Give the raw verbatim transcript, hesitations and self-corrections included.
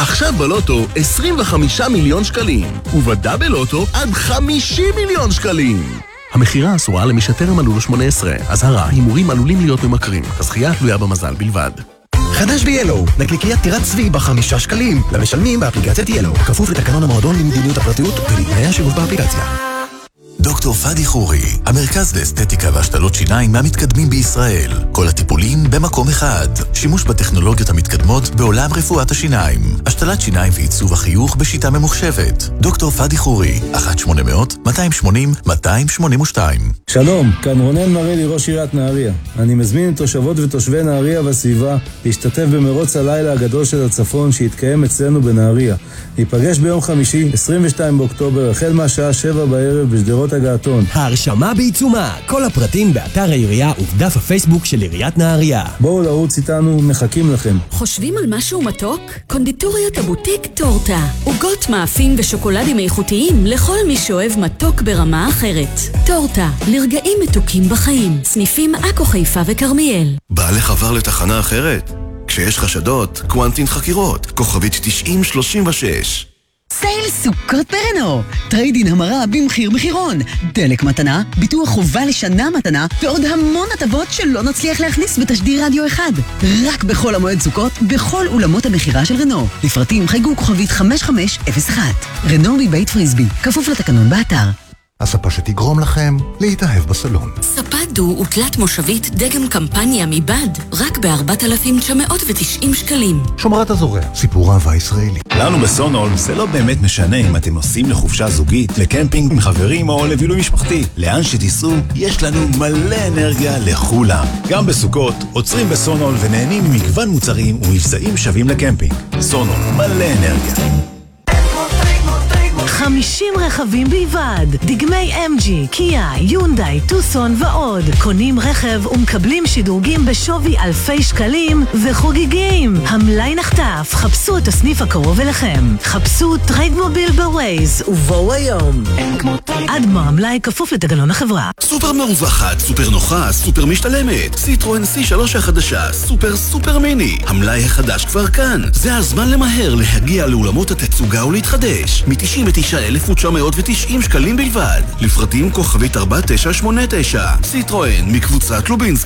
עכשיו בלוטו עשרים וחמישה מיליון שקלים, ובדאבל לוטו עד חמישים מיליון שקלים. המחירה אסורה למי שטרם מלאו לו שמונה עשרה. אזהרה, הימורים עלולים להיות ממכרים. הזכייה תלויה במזל בלבד. חדש ב-ילו, נקניקיית טירת צבי בחמישה שקלים, למשלמים באפליקציית ילו, כפוף לתקנון המועדון למדיניות הפרטיות ולתנאי השימוש באפליקציה. דוקטור פאדי חורי, המרכז לאסתטיקה והשתלות שיניים מהמתקדמים בישראל. כל הטיפולים במקום אחד. שימוש בטכנולוגיות המתקדמות בעולם רפואת השיניים. השתלת שיניים ועיצוב החיוך בשיטה ממוחשבת. דוקטור פאדי חורי, אחת שמונה מאות מאתיים שמונים מאתיים שמונים ושתיים. שלום, כאן רונן מרלי, ראש עיריית נהריה. אני מזמין את תושבות ותושבי נהריה והסביבה להשתתף במרוץ הלילה הגדול של הצפון שיתקיים אצלנו בנהריה. ניפגש ביום חמישי, עשרים ושניים באוקטובר, החל מהשעה שבע בערב בשדרות הגעתון. ההרשמה בעיצומה. כל הפרטים באתר העירייה ובדף הפייסבוק של עיריית נהריה. בואו לרוץ איתנו, מחכים לכם. חושבים על משהו מתוק? קונדיטוריות הבוטיק טורטה. עוגות מאפים ושוקולדים איכותיים לכל מי שאוהב מתוק ברמה אחרת. טורטה, לרגעים מתוקים בחיים. סניפים עכו, חיפה וכרמיאל. בעלך עבר לתחנה אחרת? כשיש חשדות, קוונטין חקירות, כוכבית תשעים שלושים ושש. סייל סוכות ברנו, טריידין המרה במחיר מחירון, דלק מתנה, ביטוח חובה לשנה מתנה ועוד המון הטבות שלא נצליח להכניס בתשדיר רדיו אחד. רק בכל המועד סוכות, בכל אולמות המחירה של רנו. לפרטים חייגו כוכבית חמש חמש אפס אחת. רנו מבית פריסבי, כפוף לתקנון באתר. הספה שתגרום לכם להתאהב בסלון. ספה דו ותלת מושבית דגם קמפניה מבד, רק ב-ארבעת אלפים תשע מאות ותשעים שקלים. שומרת הזורע, סיפור אהבה ישראלי. לנו בסונול זה לא באמת משנה אם אתם נוסעים לחופשה זוגית, לקמפינג עם חברים או לבילוי משפחתי. לאן שתיסעו, יש לנו מלא אנרגיה לכולם. גם בסוכות, עוצרים בסונול ונהנים ממגוון מוצרים ומבצעים שווים לקמפינג. סונול, מלא אנרגיה. חמישים רכבים בלבד, דגמי אם ג'י, קיה, יונדאי, טוסון ועוד. קונים רכב ומקבלים שדרוגים בשווי אלפי שקלים וחוגגים. המלאי נחטף, חפשו את הסניף הקרוב אליכם. חפשו טרייד מוביל בווייז ובואו היום. עד גמר המלאי כפוף לתקנון החברה. סופר מרווחת, סופר נוחה, סופר משתלמת. סיטרואן סי שלוש החדשה, סופר סופר מיני. המלאי החדש כבר כאן. זה הזמן למהר להגיע לאולמות התצוגה ולהתחדש. מ-תשעים ותשעה אלף תשע מאות ותשעים שקלים בלבד. לפרטים כוכבית ארבע תשע שמונה תשע. סיטרואן מקבוצת לובינסקי.